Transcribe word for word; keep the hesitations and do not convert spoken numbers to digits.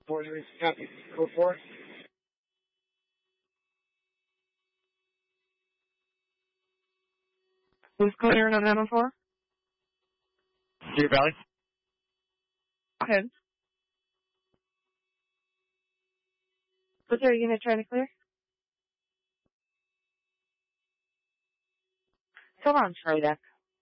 four, copy. Code four. Who's clearing on nine one four? Deer Valley. Go ahead. What's our unit trying to clear? Hold on, Charlie Deck.